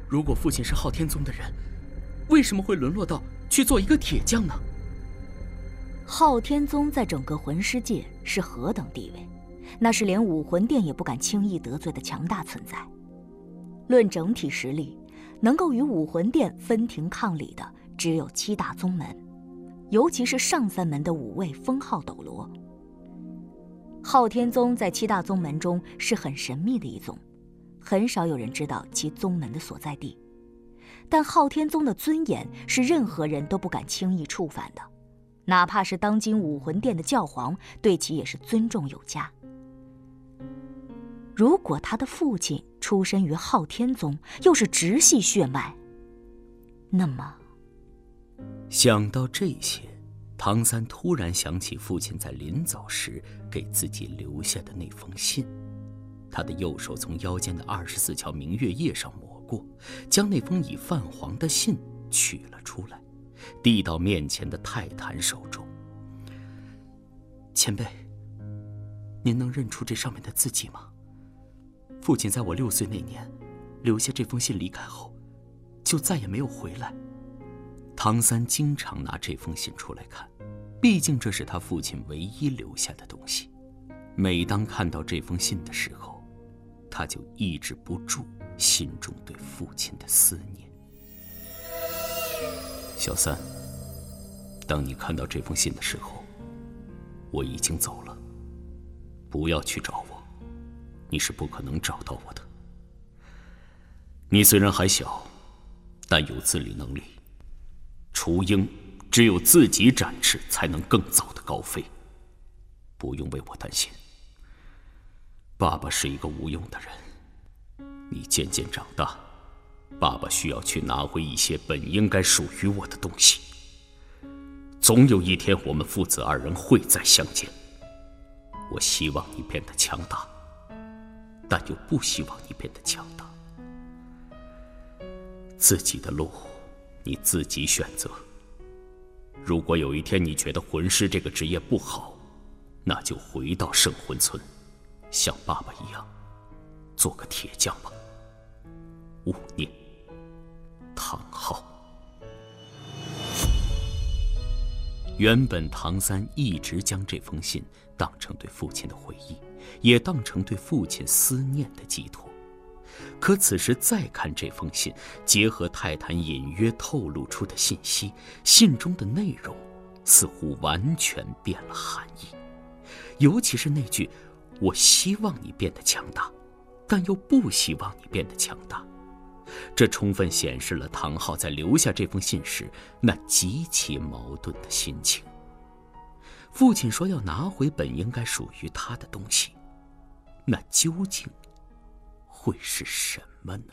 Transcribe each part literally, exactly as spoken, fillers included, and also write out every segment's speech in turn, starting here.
如果父亲是昊天宗的人，为什么会沦落到去做一个铁匠呢？ 昊天宗在整个魂师界是何等地位，那是连武魂殿也不敢轻易得罪的强大存在。论整体实力，能够与武魂殿分庭抗礼的只有七大宗门，尤其是上三门的五位封号斗罗。昊天宗在七大宗门中是很神秘的一宗，很少有人知道其宗门的所在地。但昊天宗的尊严是任何人都不敢轻易触犯的，哪怕是当今武魂殿的教皇，对其也是尊重有加。如果他的父亲出身于昊天宗，又是直系血脉，那么…… 想到这些，唐三突然想起父亲在临走时给自己留下的那封信。他的右手从腰间的二十四桥明月叶上抹过，将那封已泛黄的信取了出来，递到面前的泰坦手中。前辈，您能认出这上面的字迹吗？父亲在我六岁那年留下这封信离开后，就再也没有回来。唐三经常拿这封信出来看，毕竟这是他父亲唯一留下的东西。每当看到这封信的时候，他就抑制不住心中对父亲的思念。小三，当你看到这封信的时候，我已经走了，不要去找我，你是不可能找到我的。你虽然还小，但有自理能力，雏鹰只有自己展翅，才能更早的高飞。不用为我担心，爸爸是一个无用的人。你渐渐长大，爸爸需要去拿回一些本应该属于我的东西。总有一天，我们父子二人会再相见。我希望你变得强大，但又不希望你变得强大。自己的路，你自己选择。如果有一天你觉得魂师这个职业不好，那就回到圣魂村，像爸爸一样，做个铁匠吧。勿念，唐昊。原本唐三一直将这封信当成对父亲的回忆，也当成对父亲思念的寄托。可此时再看这封信，结合泰坦隐约透露出的信息，信中的内容似乎完全变了含义。尤其是那句“我希望你变得强大，但又不希望你变得强大”，这充分显示了唐昊在留下这封信时那极其矛盾的心情。父亲说要拿回本应该属于他的东西，那究竟会是什么呢？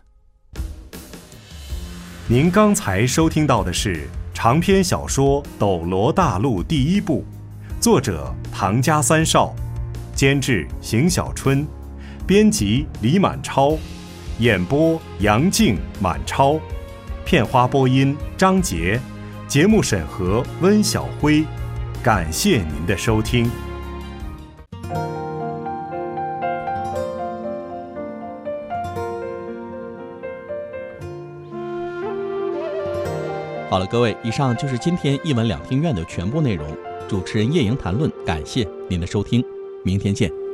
您刚才收听到的是长篇小说《斗罗大陆》第一部，作者唐家三少，监制邢小春，编辑李满超，演播杨静、满超，片花播音张杰，节目审核温小辉。感谢您的收听。 好了，各位，以上就是今天一文两厅院的全部内容。主持人叶莹谈论，感谢您的收听，明天见。